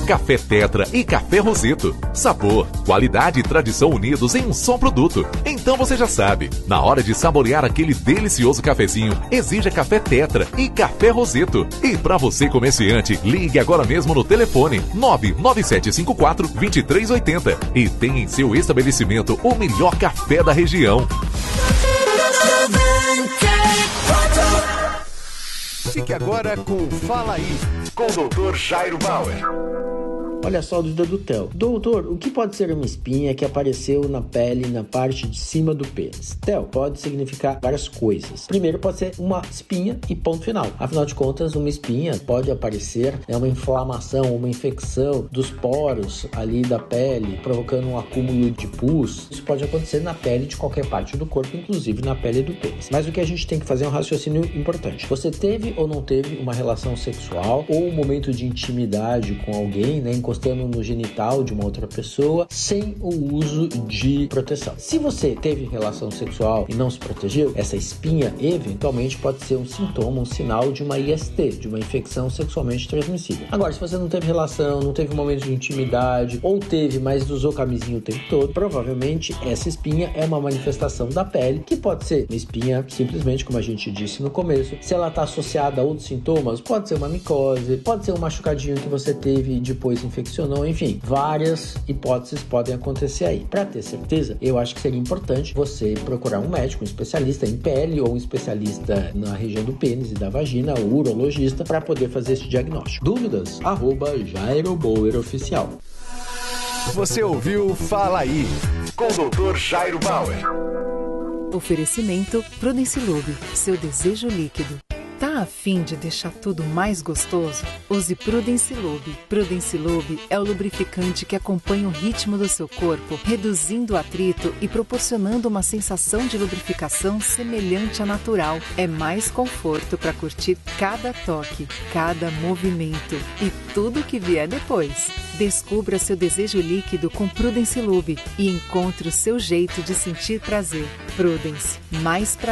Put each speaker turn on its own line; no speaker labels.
Café Tetra e Café Roseto. Sabor, qualidade e tradição unidos em um só produto. Então você já sabe, na hora de saborear aquele delicioso cafezinho, exija Café Tetra e Café Roseto. E para você comerciante, ligue agora mesmo no telefone 99754-2380 e tenha em seu estabelecimento o melhor café da região.
Fique agora com Fala Aí, com o Dr. Jairo Bauer.
Olha só a dúvida do Theo. Doutor, o que pode ser uma espinha que apareceu na pele na parte de cima do pênis? Theo, pode significar várias coisas. Primeiro, pode ser uma espinha e ponto final. Afinal de contas, uma espinha pode aparecer, uma inflamação, uma infecção dos poros ali da pele, provocando um acúmulo de pus. Isso pode acontecer na pele de qualquer parte do corpo, inclusive na pele do pênis. Mas o que a gente tem que fazer é um raciocínio importante. Você teve ou não teve uma relação sexual ou um momento de intimidade com alguém, encostando no genital de uma outra pessoa sem o uso de proteção. Se você teve relação sexual e não se protegeu, essa espinha eventualmente pode ser um sintoma, um sinal de uma IST, de uma infecção sexualmente transmissível. Agora, se você não teve relação, não teve momento de intimidade, ou teve, mas usou camisinha o tempo todo, provavelmente essa espinha é uma manifestação da pele, que pode ser uma espinha simplesmente, como a gente disse no começo. Se ela está associada a outros sintomas, pode ser uma micose, pode ser um machucadinho que você teve e depois infeccionou, enfim, várias hipóteses podem acontecer aí. Para ter certeza, eu acho que seria importante você procurar um médico, um especialista em pele ou um especialista na região do pênis e da vagina, o urologista, para poder fazer esse diagnóstico. Dúvidas? @Jairo Bauer Oficial.
Você ouviu Fala Aí, com o Dr. Jairo Bauer.
Oferecimento Prudencilube, seu desejo líquido. Tá a fim de deixar tudo mais gostoso? Use Prudencilube. Prudencilube é o lubrificante que acompanha o ritmo do seu corpo, reduzindo o atrito e proporcionando uma sensação de lubrificação semelhante à natural. É mais conforto para curtir cada toque, cada movimento e tudo que vier depois. Descubra seu desejo líquido com Prudencilube e encontre o seu jeito de sentir prazer. Prudence, mais prazer.